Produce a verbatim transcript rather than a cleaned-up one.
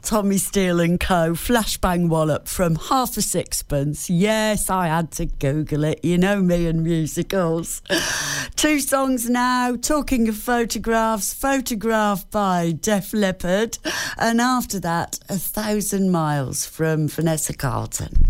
Tommy Steele and Co. Flashbang Wallop from Half a Sixpence. Yes, I had to Google it. You know me and musicals. Two songs now. Talking of photographs, Photograph by Def Leppard. And after that, A Thousand Miles from Vanessa Carlton.